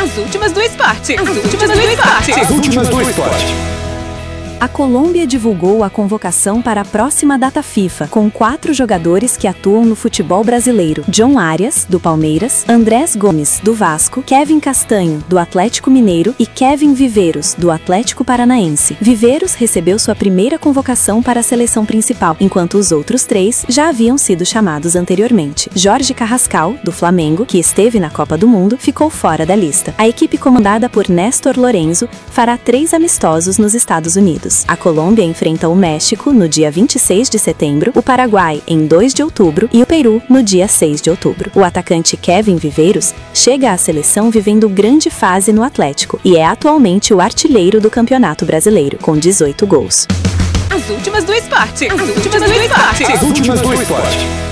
As últimas do esporte. As últimas do esporte. As últimas do esporte. A Colômbia divulgou a convocação para a próxima data FIFA, com 4 jogadores que atuam no futebol brasileiro: John Arias, do Palmeiras, Andrés Gomes, do Vasco, Kevin Castanho, do Atlético Mineiro e Kevin Viveiros, do Atlético Paranaense. Viveiros recebeu sua primeira convocação para a seleção principal, enquanto os outros 3 já haviam sido chamados anteriormente. Jorge Carrascal, do Flamengo, que esteve na Copa do Mundo, ficou fora da lista. A equipe comandada por Néstor Lorenzo fará 3 amistosos nos Estados Unidos. A Colômbia enfrenta o México no dia 26 de setembro, o Paraguai em 2 de outubro e o Peru no dia 6 de outubro. O atacante Kevin Viveiros chega à seleção vivendo grande fase no Atlético e é atualmente o artilheiro do Campeonato Brasileiro, com 18 gols. As últimas do esporte. As últimas do esporte. As últimas do esporte.